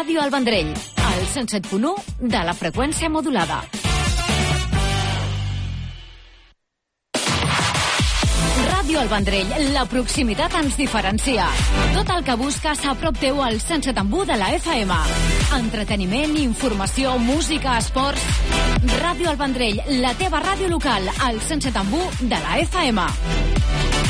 Ràdio El Vendrell, al 107.1 de la freqüència modulada. Ràdio El Vendrell, la proximitat ens diferencia. Tot el que busques a prop teu al 107.1 de la FM. Entreteniment, informació, música, esports... Ràdio El Vendrell, la teva ràdio local, al 107.1 de la FM.